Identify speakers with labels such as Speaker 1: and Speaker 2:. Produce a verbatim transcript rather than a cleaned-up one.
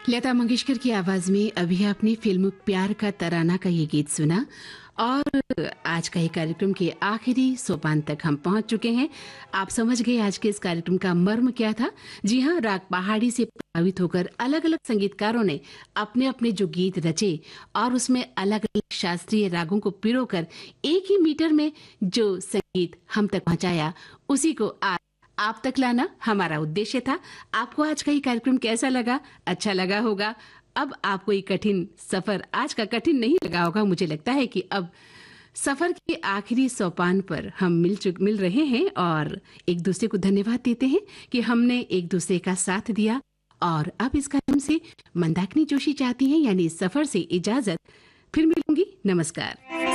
Speaker 1: लता मंगेशकर की आवाज में अभी आपने फिल्म प्यार का तराना का ये गीत सुना। और आज का ये कार्यक्रम के आखिरी सोपान तक हम पहुंच चुके हैं। आप समझ गए आज के इस कार्यक्रम का मर्म क्या था। जी हाँ, राग पहाड़ी से प्रभावित होकर अलग अलग संगीतकारों ने अपने अपने जो गीत रचे और उसमें अलग अलग शास्त्रीय रागों को पिरोकर एक ही मीटर में जो संगीत हम तक पहुंचाया, उसी को आज आप तक लाना हमारा उद्देश्य था। आपको आज का ये कार्यक्रम कैसा लगा? अच्छा लगा होगा। अब आपको ये कठिन सफर आज का कठिन नहीं लगा होगा। मुझे लगता है कि अब सफर के आखिरी सोपान पर हम मिल चुक मिल रहे हैं और एक दूसरे को धन्यवाद देते हैं कि हमने एक दूसरे का साथ दिया। और अब इस कार्यक्रम से मंदाकिनी जोशी चाहती हैं, यानी इस सफर से इजाजत। फिर मिलूंगी। नमस्कार।